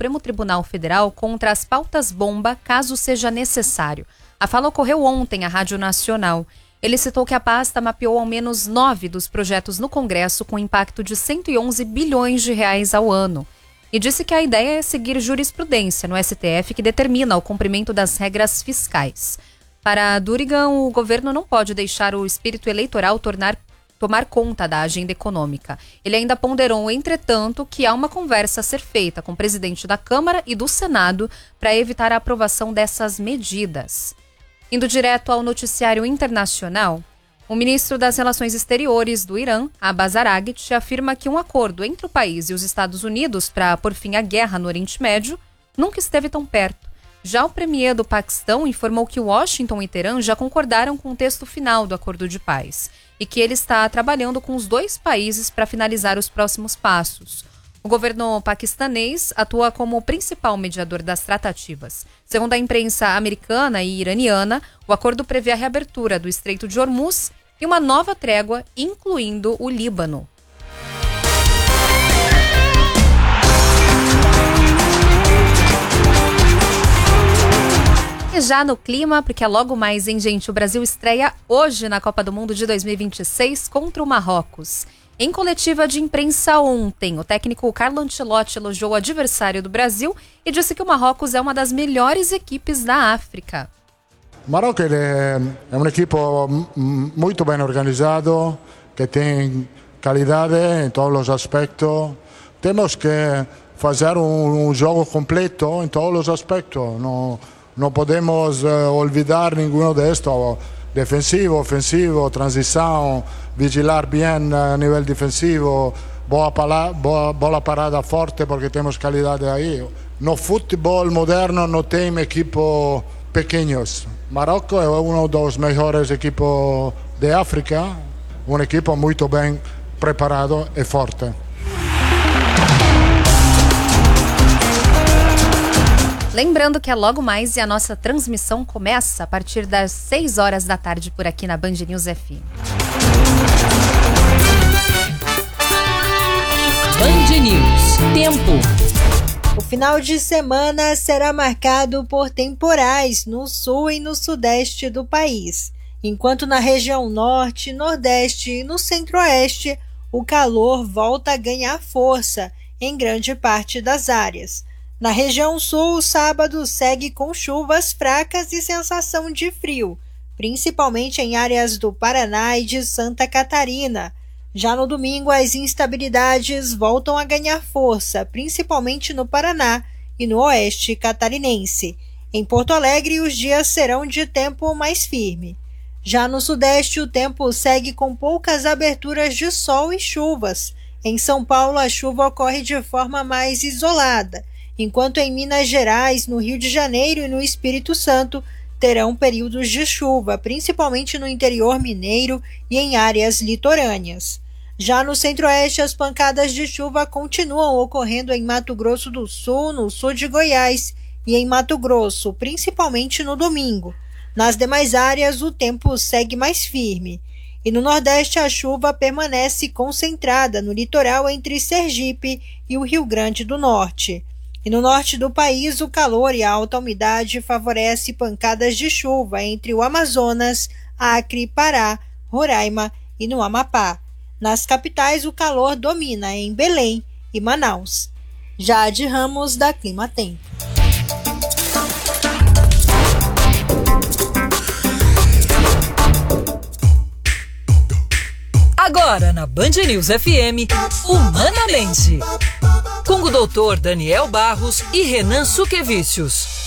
Supremo Tribunal Federal contra as pautas-bomba, caso seja necessário. A fala ocorreu ontem à Rádio Nacional. Ele citou que a pasta mapeou ao menos 9 dos projetos no Congresso com impacto de 111 bilhões de reais ao ano. E disse que a ideia é seguir jurisprudência no STF que determina o cumprimento das regras fiscais. Para Durigan, o governo não pode deixar o espírito eleitoral tomar conta da agenda econômica. Ele ainda ponderou, entretanto, que há uma conversa a ser feita com o presidente da Câmara e do Senado para evitar a aprovação dessas medidas. Indo direto ao noticiário internacional, o ministro das Relações Exteriores do Irã, Abbas Araghchi, afirma que um acordo entre o país e os Estados Unidos para pôr fim à guerra no Oriente Médio nunca esteve tão perto. Já o premier do Paquistão informou que Washington e Teherã já concordaram com o texto final do acordo de paz e que ele está trabalhando com os dois países para finalizar os próximos passos. O governo paquistanês atua como o principal mediador das tratativas. Segundo a imprensa americana e iraniana, o acordo prevê a reabertura do Estreito de Hormuz e uma nova trégua, incluindo o Líbano. E já no clima, porque é logo mais, hein, gente? O Brasil estreia hoje na Copa do Mundo de 2026 contra o Marrocos. Em coletiva de imprensa ontem, o técnico Carlo Ancelotti elogiou o adversário do Brasil e disse que o Marrocos é uma das melhores equipes da África. O Marrocos é um equipo muito bem organizado, que tem qualidade em todos os aspectos. Temos que fazer um jogo completo em todos os aspectos. Não podemos olvidar nenhum destes. Defensivo, ofensivo, transição, vigilar bem a nível defensivo, bola parada forte porque temos qualidade aí. No futebol moderno não tem equipos pequenos. Marrocos é um dos melhores equipos de África, um equipo muito bem preparado e forte. Lembrando que é logo mais e a nossa transmissão começa a partir das 6 horas da tarde por aqui na Band News FM. Band News. Tempo. O final de semana será marcado por temporais no sul e no sudeste do país, enquanto na região norte, nordeste e no centro-oeste o calor volta a ganhar força em grande parte das áreas. Na região sul, o sábado segue com chuvas fracas e sensação de frio, principalmente em áreas do Paraná e de Santa Catarina. Já no domingo, as instabilidades voltam a ganhar força, principalmente no Paraná e no oeste catarinense. Em Porto Alegre, os dias serão de tempo mais firme. Já no sudeste, o tempo segue com poucas aberturas de sol e chuvas. Em São Paulo, a chuva ocorre de forma mais isolada, enquanto em Minas Gerais, no Rio de Janeiro e no Espírito Santo terão períodos de chuva, principalmente no interior mineiro e em áreas litorâneas. Já no centro-oeste, as pancadas de chuva continuam ocorrendo em Mato Grosso do Sul, no sul de Goiás e em Mato Grosso, principalmente no domingo. Nas demais áreas, o tempo segue mais firme. E no Nordeste, a chuva permanece concentrada no litoral entre Sergipe e o Rio Grande do Norte. E no norte do país, o calor e a alta umidade favorecem pancadas de chuva entre o Amazonas, Acre, Pará, Roraima e no Amapá. Nas capitais, o calor domina em Belém e Manaus. Jade Ramos, da Clima Tempo. Agora na Band News FM, Humanamente, com o doutor Daniel Barros e Renan Suquevicius.